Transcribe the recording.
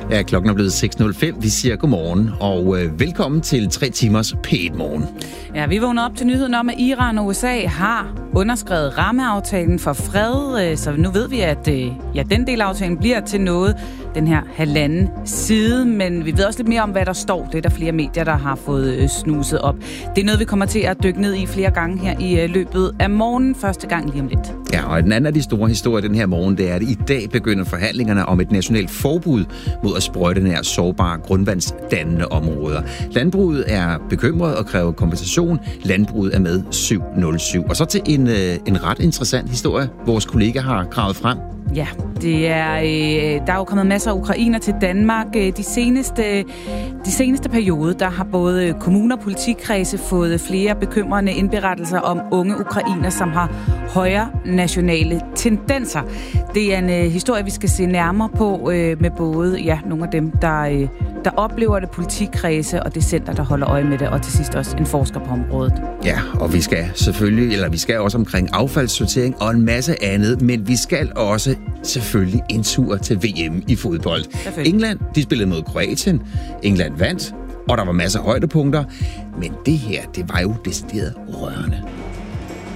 Ja, klokken er blevet 6.05. Vi siger godmorgen og velkommen til 3 timers P1-morgen. Ja, vi vågner op til nyheden om, at Iran og USA har underskrevet rammeaftalen for fred. Så nu ved vi, at den del af aftalen bliver til noget, den her 1,5 side. Men vi ved også lidt mere om, hvad der står. Det er der flere medier, der har fået snuset op. Det er noget, vi kommer til at dykke ned i flere gange her i løbet af morgenen. Første gang lige om lidt. Ja, og den anden af de store historier den her morgen, det er, at i dag begynder forhandlingerne om et nationalt forbud mod at sprøjte nær sårbare grundvandsdannende områder. Landbruget er bekymret og kræver kompensation. Landbruget er med 707. Og så til en ret interessant historie, vores kollega har gravet frem. Ja, det er, der er jo kommet masser af ukrainer til Danmark. De seneste periode, der har både kommuner og politikredse fået flere bekymrende indberettelser om unge ukrainer, som har højere nationale tendenser. Det er en historie, vi skal se nærmere på med både nogle af dem, der oplever det, politikredse og det center, der holder øje med det, og til sidst også en forsker på området. Ja, og vi skal også omkring affaldssortering og en masse andet, men vi skal også selvfølgelig en tur til VM i fodbold. England, de spillede mod Kroatien. England vandt, og der var masser af højdepunkter. Men det her, det var jo decideret rørende.